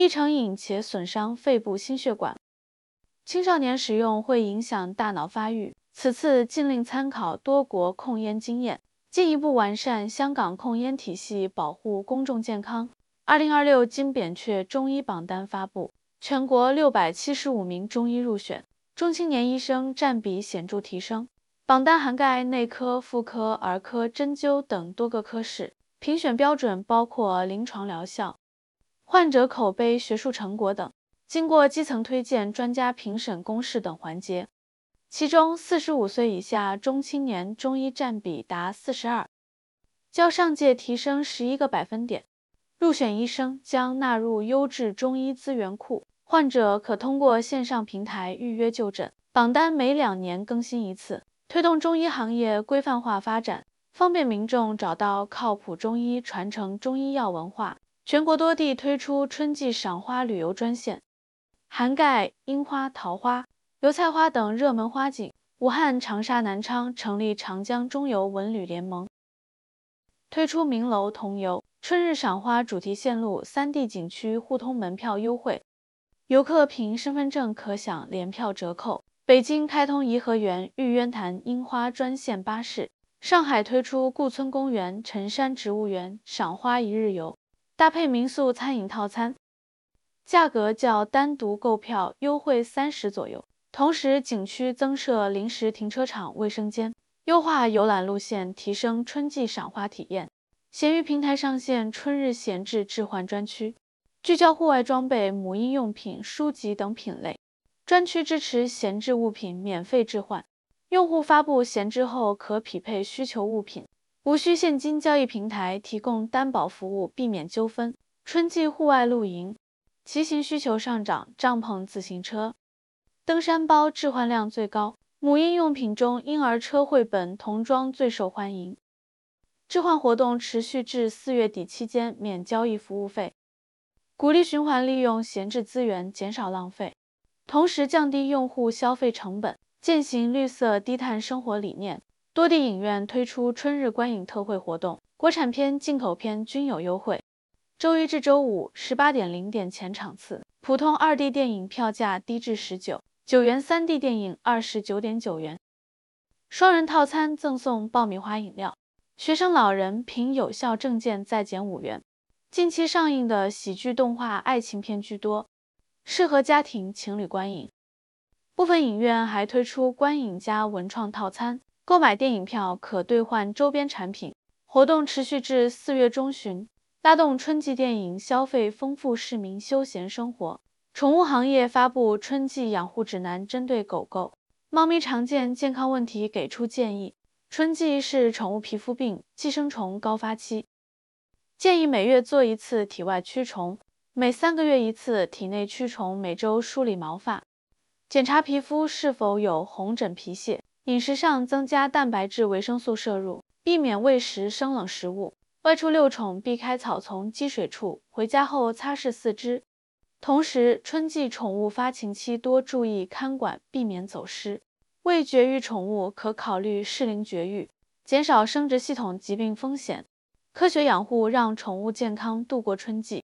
易成瘾且损伤肺部心血管。青少年使用会影响大脑发育，此次禁令参考多国控烟经验，进一步完善香港控烟体系，保护公众健康。2026金扁鹊中医榜单发布，全国675名中医入选，中青年医生占比显著提升。榜单涵盖内科、妇科、儿科、针灸等多个科室，评选标准包括临床疗效、患者口碑、学术成果等，经过基层推荐、专家评审、公示等环节。其中45岁以下中青年中医占比达42%，较上届提升11个百分点。入选医生将纳入优质中医资源库，患者可通过线上平台预约就诊。榜单每2年更新一次，推动中医行业规范化发展，方便民众找到靠谱中医，传承中医药文化。全国多地推出春季赏花旅游专线，涵盖樱花、桃花、油菜花等热门花景。武汉、长沙、南昌成立长江中游文旅联盟，推出名楼同游、春日赏花主题线路，3地景区互通门票优惠，游客凭身份证可享联票折扣。北京开通颐和园、玉渊潭樱花专线巴士，上海推出顾村公园、辰山植物园赏花一日游，搭配民宿餐饮套餐，价格较单独购票优惠30%左右。同时，景区增设临时停车场、卫生间，优化游览路线，提升春季赏花体验。闲鱼平台上线春日闲置置换专区，聚焦户外装备、母婴用品、书籍等品类。专区支持闲置物品免费置换，用户发布闲置后可匹配需求物品，无需现金交易。平台提供担保服务，避免纠纷。春季户外露营、骑行需求上涨，帐篷、自行车、登山包置换量最高。母婴用品中，婴儿车绘本、童装最受欢迎。置换活动持续至4月底期间，免交易服务费，鼓励循环利用闲置资源，减少浪费，同时降低用户消费成本，践行绿色低碳生活理念。多地影院推出春日观影特惠活动，国产片、进口片均有优惠。周一至周五18点0点前场次，普通2D 电影票价低至19元，3D 电影29.9元。双人套餐赠送爆米花饮料，学生老人凭有效证件再减5元。近期上映的喜剧动画爱情片居多，适合家庭情侣观影。部分影院还推出观影加文创套餐，购买电影票可兑换周边产品。活动持续至4月中旬，拉动春季电影消费，丰富市民休闲生活。宠物行业发布春季养护指南，针对狗狗、猫咪常见健康问题给出建议。春季是宠物皮肤病、寄生虫高发期，建议每月做1次体外驱虫，每3个月1次体内驱虫，每周梳理毛发，检查皮肤是否有红疹皮屑。饮食上增加蛋白质、维生素摄入，避免喂食生冷食物。外出遛宠避开草丛、积水处，回家后擦拭四肢。同时，春季宠物发情期多注意看管，避免走失。未绝育宠物可考虑适龄绝育，减少生殖系统疾病风险。科学养护让宠物健康度过春季。